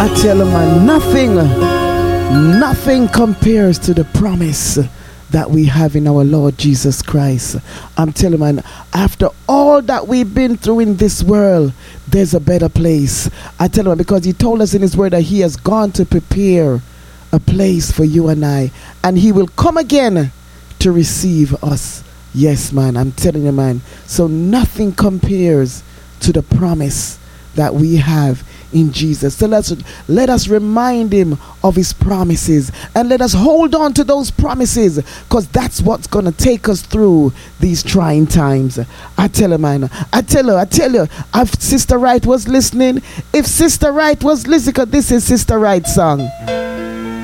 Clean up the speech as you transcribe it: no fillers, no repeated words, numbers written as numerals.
I tell you, man, nothing compares to the promise that we have in our Lord Jesus Christ. I'm telling you, man, after all that we've been through in this world, there's a better place. I tell you, man, because he told us in his word that he has gone to prepare a place for you and I, and he will come again to receive us. Yes, man, I'm telling you, man. So nothing compares to the promise that we have in Jesus. So let us remind him of his promises, and let us hold on to those promises, because that's what's going to take us through these trying times. I tell you, man, I tell you, if Sister Wright was listening, because this is Sister Wright's song.